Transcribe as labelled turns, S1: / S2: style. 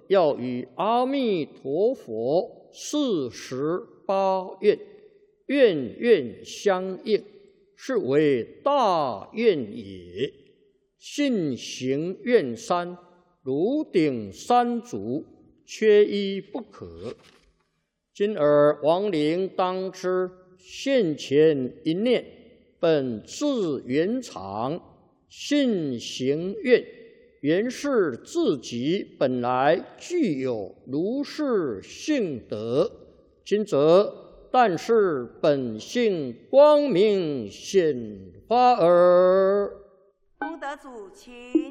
S1: 要与阿弥陀佛48愿，愿愿相应，是为大愿也。信行愿三，如顶三足，缺一不可。今尔亡灵当知，现前一念，本自圆常，信行愿，原是自己本来具有如是性德。今则但是本性光明显发耳。
S2: 功德主，请。